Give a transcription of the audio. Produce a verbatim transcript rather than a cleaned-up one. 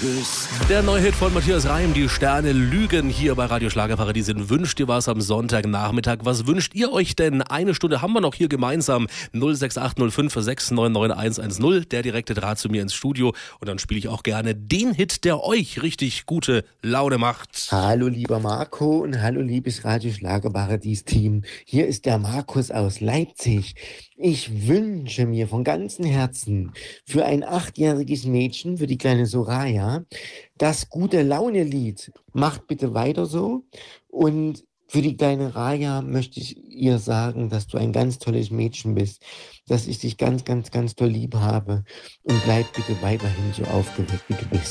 geküsst. Der neue Hit von Matthias Reim, die Sterne lügen, hier bei Radio Schlagerparadies in Wünscht ihr was am Sonntagnachmittag. Was wünscht ihr euch denn? Eine Stunde haben wir noch hier gemeinsam. null sechs acht null fünf sechs neun neun eins eins null, der direkte Draht zu mir ins Studio. Und dann spiele ich auch gerne den Hit, der euch richtig gute Laune macht. Hallo lieber Marco und hallo liebes Radio Schlagerparadies-Team. Hier ist der Markus aus Leipzig. Ich wünsche mir von ganzem Herzen für ein achtjähriges Mädchen, für die kleine Soraya, das gute Laune-Lied. Macht bitte weiter so. Und für die kleine Raya möchte ich ihr sagen, dass du ein ganz tolles Mädchen bist, dass ich dich ganz, ganz, ganz toll lieb habe und bleib bitte weiterhin so aufgeweckt, wie du bist.